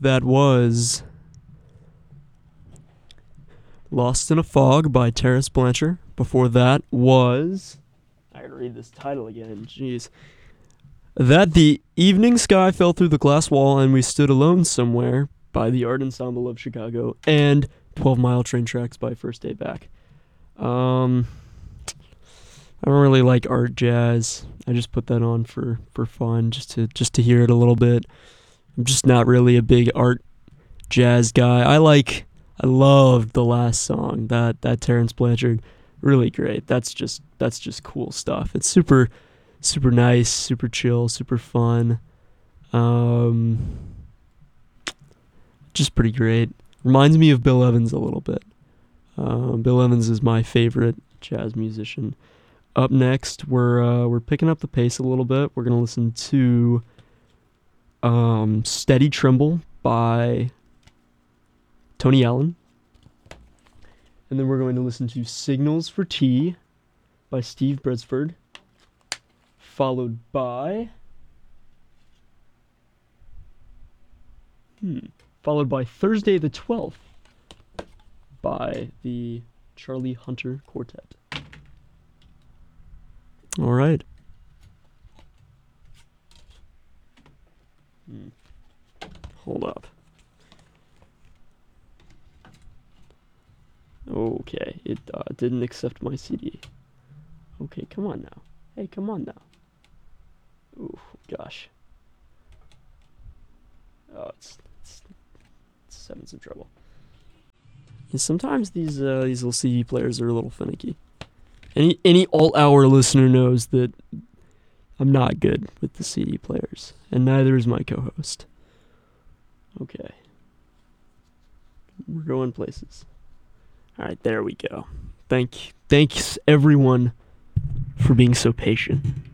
That was Lost in a Fog by Terrace Blanchard. Before that was... I gotta read this title again, jeez. That the Evening Sky Fell Through the Glass Wall and We Stood Alone Somewhere by the Art Ensemble of Chicago. And 12 Mile Train Tracks by First Day Back. I don't really like art jazz. I just put that on for fun, just to hear it a little bit. I'm just not really a big art jazz guy. I loved the last song, that Terrence Blanchard, really great. That's just cool stuff. It's super nice, super chill, super fun. Just pretty great. Reminds me of Bill Evans a little bit. Bill Evans is my favorite jazz musician. Up next, we're picking up the pace a little bit. We're gonna listen to Steady Tremble by Tony Allen. And then we're going to listen to Signals for Tea by Steve Bredsford. Followed by Thursday the 12th by the Charlie Hunter Quartet. All right. Hold up. Okay, it didn't accept my CD. Okay, come on now. Hey, come on now. Ooh, gosh. Oh, it's having some trouble. And sometimes these little CD players are a little finicky. Any alt-hour listener knows that I'm not good with the CD players, and neither is my co-host. Okay. We're going places. All right, there we go. Thanks everyone for being so patient.